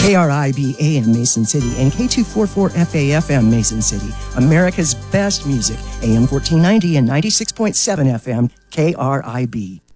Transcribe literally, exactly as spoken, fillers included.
K R I B A M Mason City and K two forty-four F A F M Mason City. America's best music. A M fourteen ninety and ninety-six point seven F M K R I B.